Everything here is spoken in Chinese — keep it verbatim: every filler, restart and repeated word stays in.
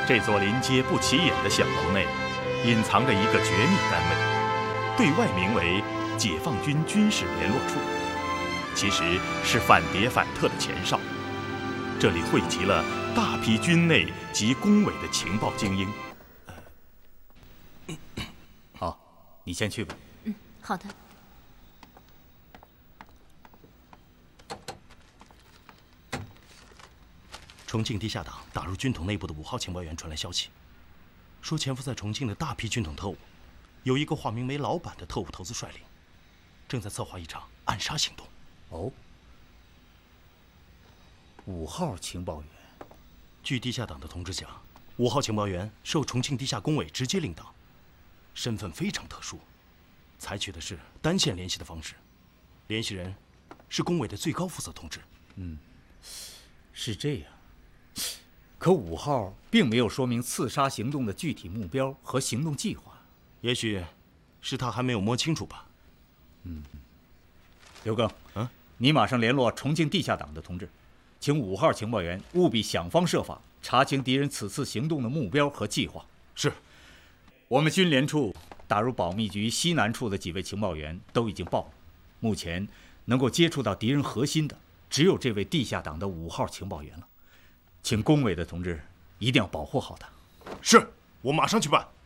这座临街不起眼的小楼内，隐藏着一个绝密单位，对外名为解放军军事联络处，其实是反谍反特的前哨。这里汇集了大批军内及工委的情报精英。 好，你先去吧。 嗯，好的。 重庆地下党打入军统内部的五号情报员传来消息，说潜伏在重庆的大批军统特务，有一个化名为老板的特务头子率领，正在策划一场暗杀行动。 哦，五号情报员。 据地下党的同志讲，五号情报员受重庆地下工委直接领导，身份非常特殊，采取的是单线联系的方式，联系人是工委的最高负责同志。 嗯，是这样。可五号并没有说明刺杀行动的具体目标和行动计划， 也许是他还没有摸清楚吧。 嗯，刘庚， 嗯， 你马上联络重庆地下党的同志，请五号情报员务必想方设法查清敌人此次行动的目标和计划。 是。 我们军联处打入保密局西南处的几位情报员都已经报了，目前能够接触到敌人核心的只有这位地下党的五号情报员了，请工委的同志一定要保护好他。 是，我马上去办。